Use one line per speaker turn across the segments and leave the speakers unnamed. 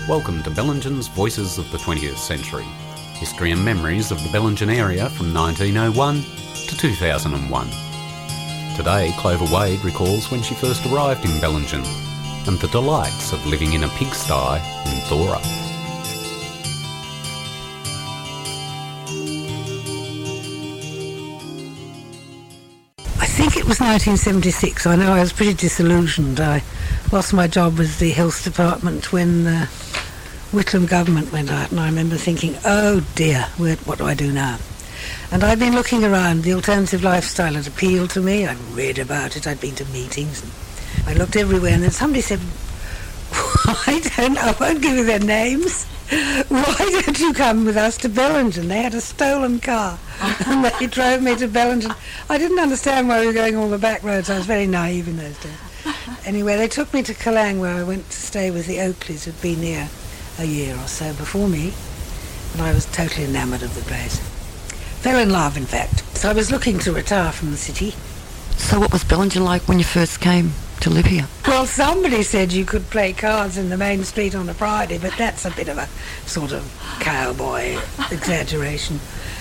Welcome to Bellingen's Voices of the 20th Century. History and memories of the Bellingen area from 1901 to 2001. Today, Clover Wade recalls when she first arrived in Bellingen and the delights of living in a pigsty in Thora.
I think it was 1976. I know I was pretty disillusioned. I lost my job with the health department when the Whitlam government went out, and I remember thinking, oh dear, what do I do now? And I'd been looking around. The alternative lifestyle had appealed to me. I'd read about it. I'd been to meetings. And I looked everywhere, and then somebody said, I won't give you their names. Why don't you come with us to Bellingen? They had a stolen car, and they drove me to Bellingen. I didn't understand why we were going all the back roads. I was very naive in those days. Anyway, they took me to Calang, where I went to stay with the Oakleys, who'd been here a year or so before me, and I was totally enamoured of the place. Fell in love, in fact. So I was looking to retire from the city.
So what was Bellingen like when you first came to live here?
Well, somebody said you could play cards in the main street on a Friday, but that's a bit of a sort of cowboy exaggeration.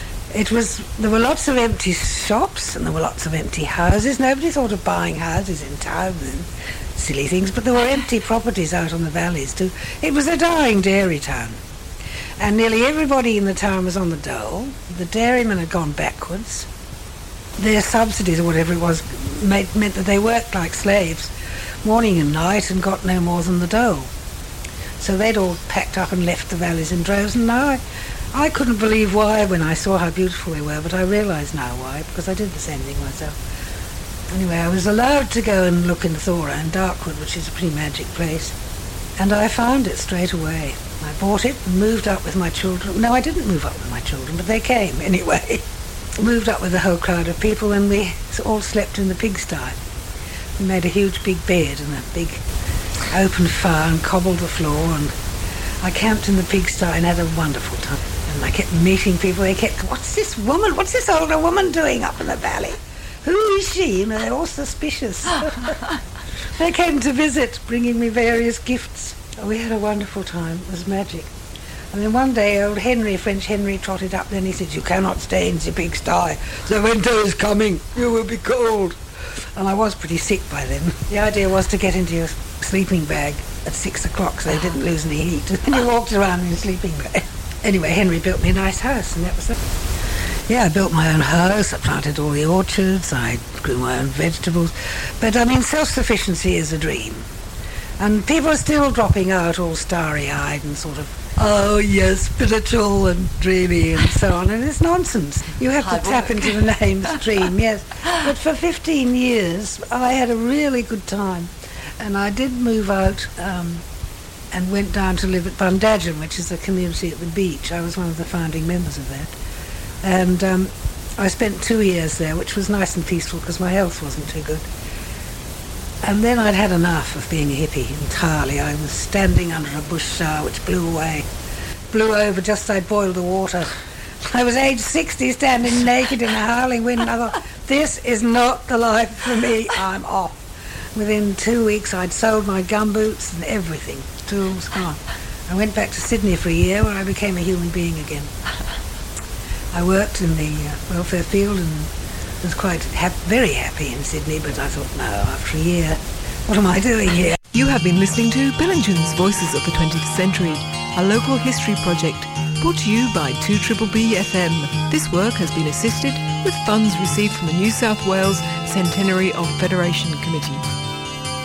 There were lots of empty shops and there were lots of empty houses. Nobody thought of buying houses in town and silly things, but there were empty properties out on the valleys too. It was a dying dairy town. And nearly everybody in the town was on the dole. The dairymen had gone backwards. Their subsidies or whatever it was meant that they worked like slaves morning and night and got no more than the dole. So they'd all packed up and left the valleys in droves, and now I couldn't believe why when I saw how beautiful they were, but I realise now why, because I did the same thing myself. Anyway, I was allowed to go and look in Thora and Darkwood, which is a pretty magic place, and I found it straight away. I bought it and moved up with my children. No, I didn't move up with my children, but they came anyway. Moved up with a whole crowd of people, and we all slept in the pigsty. We made a huge big bed and a big open fire and cobbled the floor, and I camped in the pigsty and had a wonderful time. And I kept meeting people. They kept, what's this older woman doing up in the valley? Who is she? You know, they're all suspicious. They came to visit, bringing me various gifts. We had a wonderful time. It was magic. And then one day old French Henry, trotted up there and he said, you cannot stay in the pigsty. The winter is coming. You will be cold. And I was pretty sick by then. The idea was to get into your sleeping bag at 6 o'clock so they didn't lose any heat. And you walked around in your sleeping bag. Anyway, Henry built me a nice house, and that was it. Yeah, I built my own house, I planted all the orchards, I grew my own vegetables. But, I mean, self-sufficiency is a dream. And people are still dropping out all starry-eyed and sort of, oh, yes, spiritual and dreamy and so on. And it's nonsense. You have to tap into the mainstream, yes. But for 15 years, I had a really good time. And I did move out and went down to live at Bundagen, which is a community at the beach. I was one of the founding members of that. And I spent 2 years there, which was nice and peaceful because my health wasn't too good. And then I'd had enough of being a hippie entirely. I was standing under a bush shower which blew over just as I boiled the water. I was age 60 standing naked in a howling wind, and I thought, this is not the life for me, I'm off. Within 2 weeks I'd sold my gumboots and everything, tools, gone. I went back to Sydney for a year where I became a human being again. I worked in the welfare field and was quite very happy in Sydney, but I thought, no, after a year, what am I doing here?
You have been listening to Bellingen's Voices of the 20th Century, a local history project brought to you by 2BBB FM. This work has been assisted with funds received from the New South Wales Centenary of Federation Committee.